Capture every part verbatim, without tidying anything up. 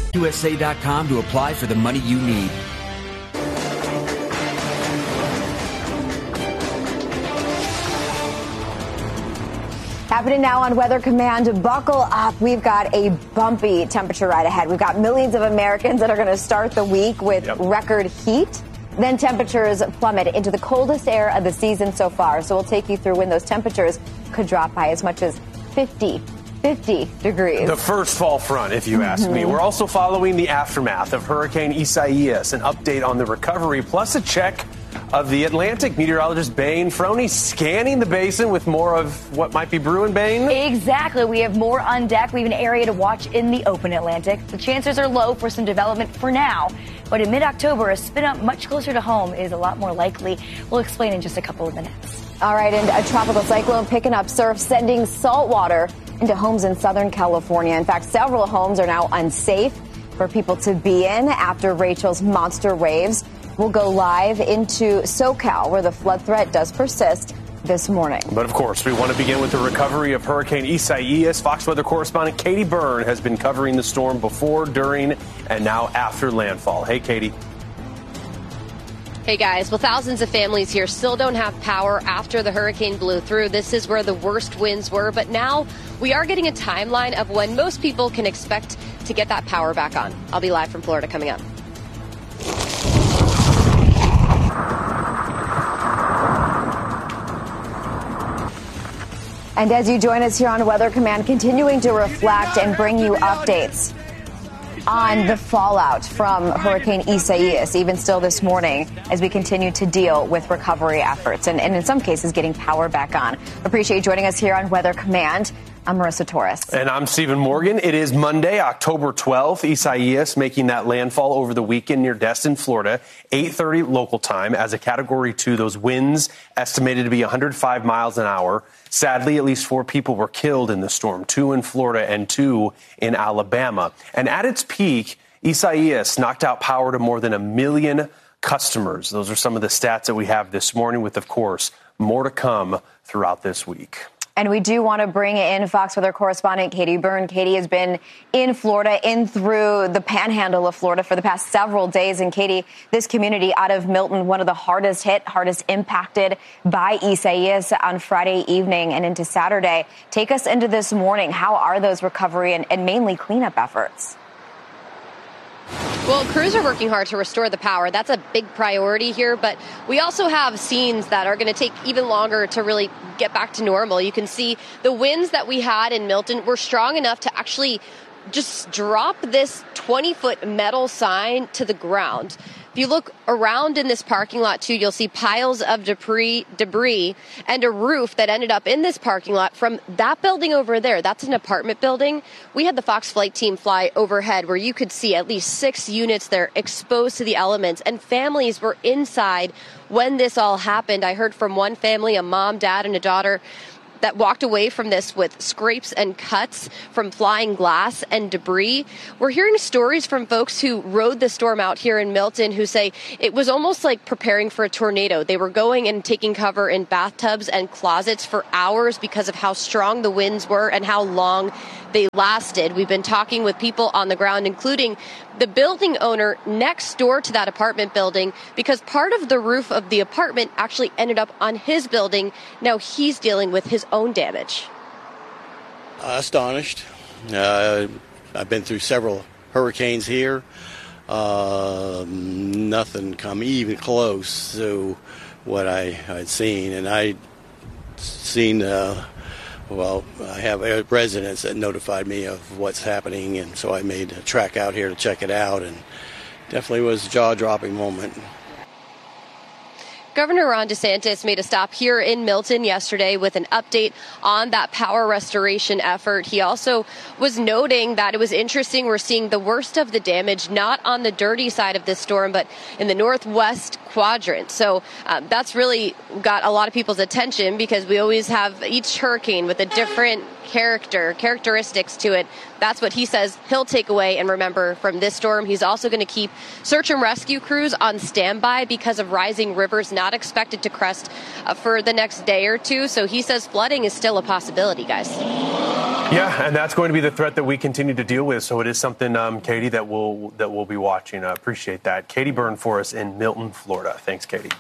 U S A dot com to apply for the money you need. Happening now on Weather Command. Buckle up. We've got a bumpy temperature ride ahead. We've got millions of Americans that are going to start the week with yep. record heat. Then temperatures plummet into the coldest air of the season so far. So we'll take you through when those temperatures could drop by as much as fifty, fifty degrees. The first fall front, if you mm-hmm. ask me. We're also following the aftermath of Hurricane Isaias, an update on the recovery, plus a check of the Atlantic. Meteorologist Bain Froney scanning the basin with more of what might be brewing, Bain. Exactly. We have more on deck. We have an area to watch in the open Atlantic. The chances are low for some development for now. But in mid-October, a spin up much closer to home is a lot more likely. We'll explain in just a couple of minutes. All right. And a tropical cyclone picking up surf, sending salt water into homes in Southern California. In fact, several homes are now unsafe for people to be in after Rachel's monster waves. We'll go live into SoCal, where the flood threat does persist this morning. But, of course, we want to begin with the recovery of Hurricane Isaias. Fox Weather correspondent Katie Byrne has been covering the storm before, during, and now after landfall. Hey, Katie. Hey, guys. Well, thousands of families here still don't have power after the hurricane blew through. This is where the worst winds were. But now we are getting a timeline of when most people can expect to get that power back on. I'll be live from Florida coming up. And as you join us here on Weather Command, continuing to reflect and bring you updates on the fallout from Hurricane Isaias, even still this morning, as we continue to deal with recovery efforts and, and in some cases getting power back on. Appreciate you joining us here on Weather Command. I'm Marissa Torres. And I'm Stephen Morgan. It is Monday, October twelfth. Isaias making that landfall over the weekend near Destin, Florida, eight thirty local time. As a Category two, those winds estimated to be one hundred five miles an hour. Sadly, at least four people were killed in the storm, two in Florida and two in Alabama. And at its peak, Isaias knocked out power to more than a million customers. Those are some of the stats that we have this morning, with, of course, more to come throughout this week. And we do want to bring in Fox Weather correspondent Katie Byrne. Katie has been in Florida, in through the panhandle of Florida for the past several days. And Katie, this community out of Milton, one of the hardest hit, hardest impacted by Isaias on Friday evening and into Saturday. Take us into this morning. How are those recovery and, and mainly cleanup efforts? Well, crews are working hard to restore the power. That's a big priority here. But we also have scenes that are going to take even longer to really get back to normal. You can see the winds that we had in Milton were strong enough to actually just drop this twenty-foot metal sign to the ground. If you look around in this parking lot, too, you'll see piles of debris, debris and a roof that ended up in this parking lot from that building over there. That's an apartment building. We had the Fox flight team fly overhead where you could see at least six units there exposed to the elements, and families were inside when this all happened. I heard from one family, a mom, dad, and a daughter, that walked away from this with scrapes and cuts from flying glass and debris. We're hearing stories from folks who rode the storm out here in Milton who say it was almost like preparing for a tornado. They were going and taking cover in bathtubs and closets for hours because of how strong the winds were and how long they lasted. We've been talking with people on the ground, including the building owner next door to that apartment building, because part of the roof of the apartment actually ended up on his building. Now he's dealing with his own damage. Uh, astonished. Uh, I've been through several hurricanes here. Uh, nothing come even close to what I had seen. And I'd seen, uh, well, I have residents that notified me of what's happening, and so I made a trek out here to check it out, and definitely was a jaw-dropping moment. Governor Ron DeSantis made a stop here in Milton yesterday with an update on that power restoration effort. He also was noting that it was interesting. We're seeing the worst of the damage, not on the dirty side of this storm, but in the northwest quadrant. So um, that's really got a lot of people's attention, because we always have each hurricane with a different character, characteristics to it. That's what he says he'll take away and remember from this storm. He's also going to keep search and rescue crews on standby because of rising rivers not expected to crest uh, for the next day or two. So he says flooding is still a possibility, guys. Yeah, and that's going to be the threat that we continue to deal with. So it is something, um, Katie, that we'll that we'll be watching. I appreciate that. Katie Byrne for us in Milton, Florida. Thanks, Katie.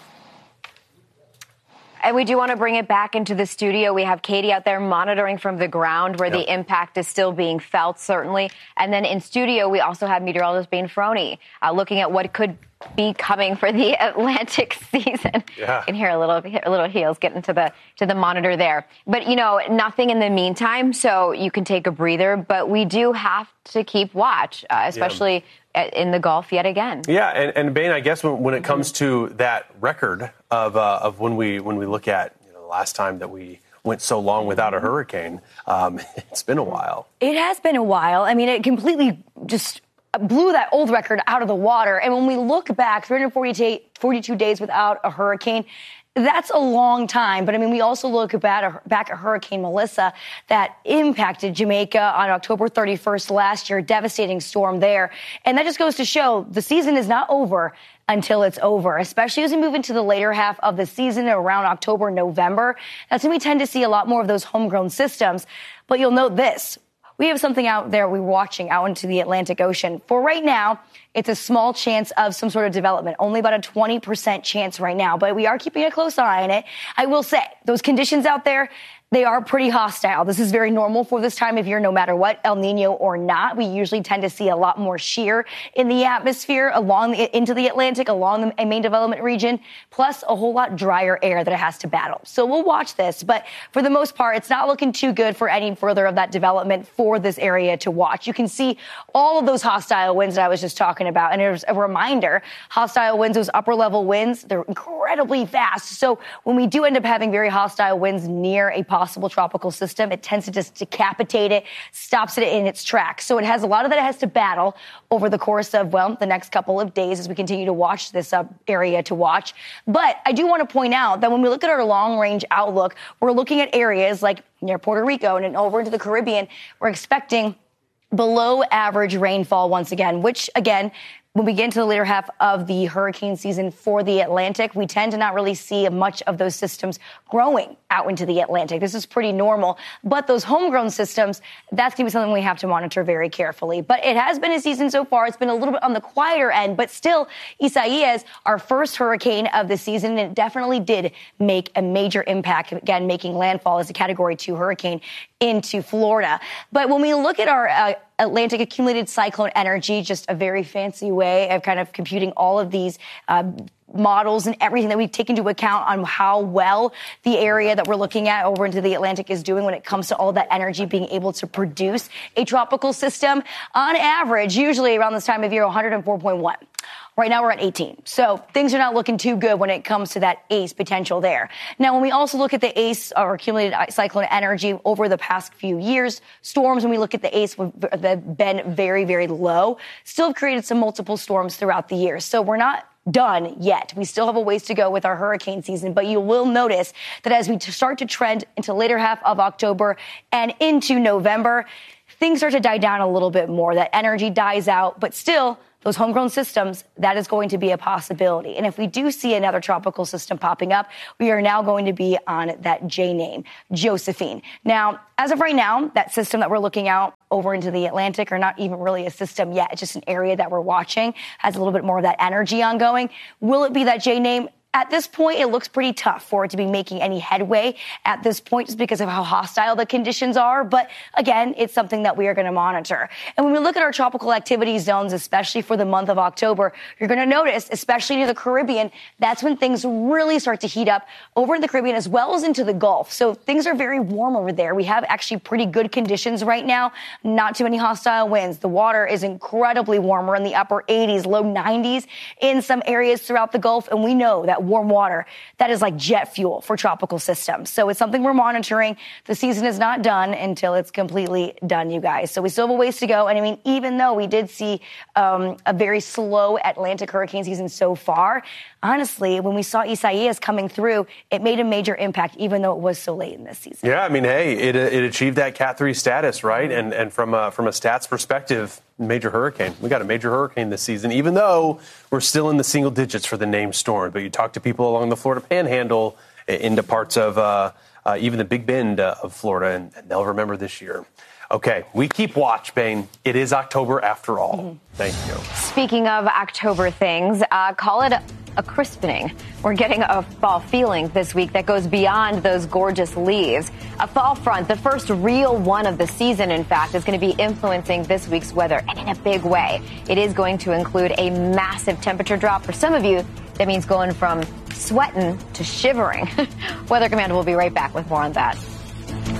And we do want to bring it back into the studio. We have Katie out there monitoring from the ground where yep. the impact is still being felt, certainly. And then in studio, we also have meteorologist Bane Frohney uh, looking at what could be coming for the Atlantic season. Yeah. You can hear a little, a little heels getting to the to the monitor there. But, you know, nothing in the meantime, so you can take a breather. But we do have to keep watch, uh, especially yeah. in the Gulf yet again. Yeah, and, and Bane, I guess when, when it comes to that record of uh, of when we when we look at you know, the last time that we went so long without a hurricane, um, it's been a while. It has been a while. I mean, it completely just blew that old record out of the water. And when we look back, three hundred forty-two days without a hurricane, that's a long time. But, I mean, we also look back at Hurricane Melissa that impacted Jamaica on October thirty-first last year, devastating storm there. And that just goes to show the season is not over until it's over, especially as we move into the later half of the season around October, November. That's when we tend to see a lot more of those homegrown systems. But you'll note this. We have something out there we're watching out into the Atlantic Ocean. For right now, it's a small chance of some sort of development, only about a twenty percent chance right now, but we are keeping a close eye on it. I will say, those conditions out there, they are pretty hostile. This is very normal for this time of year, no matter what, El Nino or not. We usually tend to see a lot more shear in the atmosphere along the, into the Atlantic, along the main development region, plus a whole lot drier air that it has to battle. So we'll watch this, but for the most part, it's not looking too good for any further of that development for this area to watch. You can see all of those hostile winds that I was just talking about. And there's a reminder, hostile winds, those upper level winds, they're incredibly fast. So when we do end up having very hostile winds near a possible tropical system, it tends to just decapitate it, stops it in its tracks. So it has a lot of that it has to battle over the course of, well, the next couple of days as we continue to watch this uh, area to watch. But I do want to point out that when we look at our long range outlook, we're looking at areas like near Puerto Rico and then over into the Caribbean. We're expecting below average rainfall once again, which again, when we get into the later half of the hurricane season for the Atlantic, we tend to not really see much of those systems growing out into the Atlantic. This is pretty normal. But those homegrown systems, that's going to be something we have to monitor very carefully. But it has been a season so far. It's been a little bit on the quieter end. But still, Isaias, our first hurricane of the season, and it definitely did make a major impact, again, making landfall as a Category two hurricane into Florida. But when we look at our uh, Atlantic accumulated cyclone energy, just a very fancy way of kind of computing all of these uh, models and everything that we take into account on how well the area that we're looking at over into the Atlantic is doing when it comes to all that energy being able to produce a tropical system. On average, usually around this time of year, one hundred four point one. Right now we're at eighteen. So things are not looking too good when it comes to that A C E potential there. Now, when we also look at the A C E or accumulated cyclone energy over the past few years, storms, when we look at the A C E, have been very, very low, still have created some multiple storms throughout the year. So we're not done yet. We still have a ways to go with our hurricane season, but you will notice that as we start to trend into later half of October and into November, things start to die down a little bit more. That energy dies out, but still, those homegrown systems, that is going to be a possibility. And if we do see another tropical system popping up, we are now going to be on that J name, Josephine. Now, as of right now, that system that we're looking out over into the Atlantic, or not even really a system yet, it's just an area that we're watching, has a little bit more of that energy ongoing. Will it be that J name? At this point, it looks pretty tough for it to be making any headway at this point just because of how hostile the conditions are. But again, it's something that we are going to monitor. And when we look at our tropical activity zones, especially for the month of October, you're going to notice, especially near the Caribbean, that's when things really start to heat up over in the Caribbean as well as into the Gulf. So things are very warm over there. We have actually pretty good conditions right now. Not too many hostile winds. The water is incredibly warm. We're in the upper eighties, low nineties in some areas throughout the Gulf. And we know that warm water, that is like jet fuel for tropical systems. So it's something we're monitoring. The season is not done until it's completely done, you guys. So we still have a ways to go. And I mean, even though we did see um, a very slow Atlantic hurricane season so far, honestly, when we saw Isaias coming through, it made a major impact, even though it was so late in this season. Yeah, I mean, hey, it it achieved that Cat three status, right? And and from a, from a stats perspective, major hurricane. We got a major hurricane this season, even though we're still in the single digits for the named storm. But you talk to people along the Florida Panhandle into parts of uh, uh, even the Big Bend uh, of Florida, and, and they'll remember this year. Okay, we keep watch, Bain. It is October after all. Mm-hmm. Thank you. Speaking of October things, uh, call it a, a crispening. We're getting a fall feeling this week that goes beyond those gorgeous leaves. A fall front, the first real one of the season, in fact, is going to be influencing this week's weather, and in a big way. It is going to include a massive temperature drop. For some of you, that means going from sweating to shivering. Weather Command will be right back with more on that.